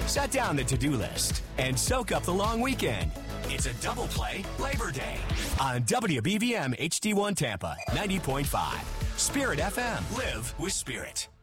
Set down the to-do list and soak up the long weekend. It's a double play Labor Day on WBVM HD1 Tampa 90.5. Spirit FM. Live with Spirit.